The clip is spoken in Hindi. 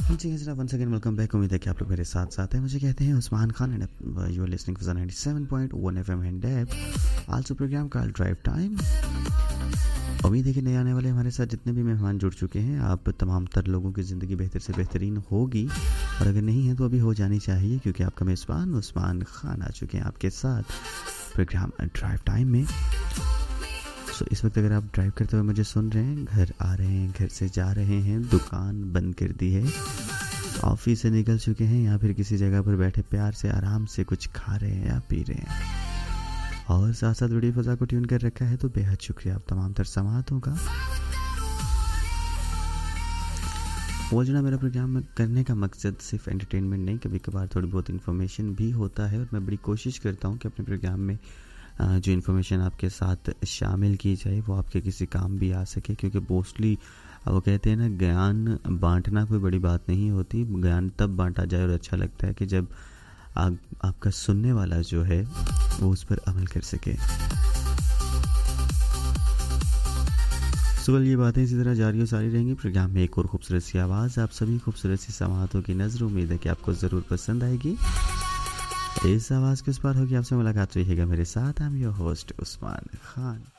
जी Hazra once again welcome back. उम्मीद है कि आप लोग मेरे साथ साथ हैं। मुझे कहते हैं Usman Khan and you are listening for 97.1 FM हैंडेप also programme called drive time. उम्मीद है कि नए आने वाले हमारे साथ जितने भी मेहमान जुड़ चुके हैं, आप तमाम तर लोगों की ज़िंदगी बेहतर से बेहतरीन होगी, और अगर नहीं है तो अभी हो जानी चाहिए, क्योंकि आपका मेज़बान उस्मान खान आ चुके हैं आपके साथ प्रोग्राम ड्राइव टाइम में। इस वक्त अगर आप ड्राइव करते हुए मुझे सुन रहे हैं, घर आ रहे हैं, घर से जा रहे हैं, दुकान बंद कर दी है, ऑफिस से निकल चुके हैं, या फिर किसी जगह पर बैठे प्यार से आराम से कुछ खा रहे हैं या पी रहे हैं, और साथ साथ वीडियो फजा को ट्यून कर रखा है, तो बेहद शुक्रिया आप तमाम तर समातों का। बोलना मेरा प्रोग्राम में करने का मकसद सिर्फ एंटरटेनमेंट नहीं, कभी कभार थोड़ी बहुत इन्फॉर्मेशन भी होता है, और मैं बड़ी कोशिश करता हूँ कि अपने प्रोग्राम में जो इन्फॉर्मेशन आपके साथ शामिल की जाए वो आपके किसी काम भी आ सके, क्योंकि मोस्टली वो कहते हैं ना, ज्ञान बांटना कोई बड़ी बात नहीं होती, ज्ञान तब बांटा जाए और अच्छा लगता है कि जब आपका सुनने वाला जो है वो उस पर अमल कर सके। सुबह ये बातें इसी तरह जारी और सारी रहेंगी। प्रोग्राम में एक और खूबसूरत सी आवाज़ आप सभी खूबसूरत सी समातों की नज़र, उम्मीद है कि आपको ज़रूर पसंद आएगी। इस आवाज़ के उस पार होगी आपसे मुलाकात रहिएगा मेरे साथ। I am your host Usman Khan.